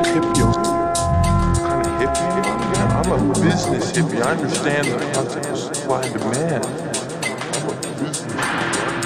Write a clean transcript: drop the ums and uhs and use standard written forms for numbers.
hippie over here. What kind of hippie am I? Yeah, I'm a business hippie. I understand the concept of supply and demand. I'm a business hippie.